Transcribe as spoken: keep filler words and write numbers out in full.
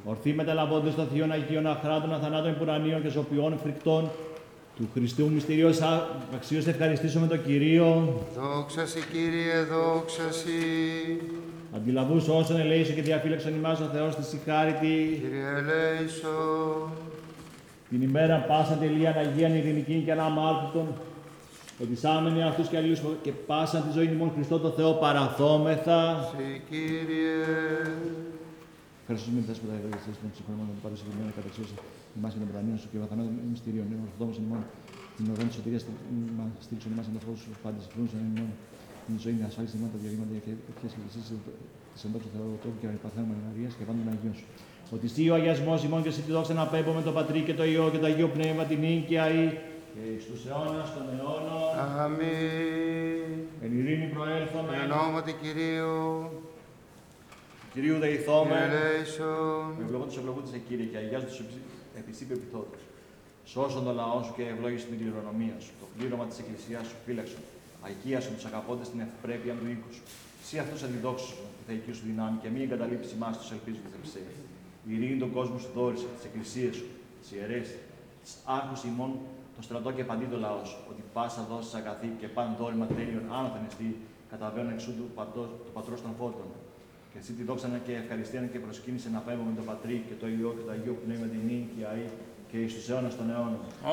Ορθοί μεταλαβώντες των θείων Αγίων Αχράντων, αθανάτων υπουρανίων και ζωπιών φρικτών, του Χριστού μυστηρίως αξίως ευχαριστήσουμε τον Κυρίο. Δόξα σοι, Κύριε, δόξα σοι. Αντιλαβούς όσων ελέησον και διαφύλαξον ημάς ο Θεός της συγχάρητη. Κύριε ελέησον. Την ημέρα πάσαν τελείαν Αγίαν ειρηνικήν και αναμάρτητον, ετισάμενοι αυτούς και αλλήλους και πάσαν τη ζωή ημών Χριστό το Θεό παραθόμεθα. Σοι, Κύριε. Ευχαριστούμε με τέσσερα ευεργεσίες των ψυχών των πάντων συγκεκριμένων καταξίωση ημάς και των πρανίων σου και βαθανών μυστηρίων. Νέων ορθόδομων ημών, την οργάνωση σωτηρίας στήριξον ημάς ανταφρόσους τους πάντες, φρόνησον ημών, την ζωή, την ασφάλιση ημών, τα διαβήματα και ευχές και εσείς της εντόξου Θεοτόπου και ανυπαρθένου Μαρίας και πάντων Αγίων σου. Ότι εσύ ο αγιασμός ημών και εσύ τη δόξα να πέμπω με το Πατρί και το Υιό και το Αγίο Πνεύμα την νίκαια ή και εις τους αιώνας των αιώνων. Αμήν. Εν ειρήνη προέλθομαι. Εν ονόματι Κυρίου. Κυρίου δεηθώμε. Κύριε ελέησον. Με ευλογών τους ευλογούντες σε Κύριε και αγιάζουν τους επισήπη επιθόντες. Σώσον τον λαό σου και ευλόγησον την κληρονομία σου. Το πλήρωμα της Εκκλησίας σου φύλαξον. Αγίασον τους αγαπώντες την ευπρέπεια του οίκου σου. Εσύ αυτούς αντιδόξους τη θεϊκή σου δυνάμει και μη εγκαταλείψει εμάς τους ελπίζουν και θελψέει. Ειρήνη τον κόσμο σου δόρισε, τις εκκλησίες σου, τις ιερές, τις άρχους ημών, το στρατό και παντί το λαό σου. Ότι πάσα δόσεις αγαθή και παν δόρημα τέλειων άνωθεν εστί, καταβαίνουν εξού του, πατός, του πατρός των φώτων. Και εσύ τη δόξα και ευχαριστία και προσκύνησε να πέμπω με τον Πατρί και το Υιό και το Αγίο Πνεύμα την νίκη και εις τους αιώνας των αιώνων.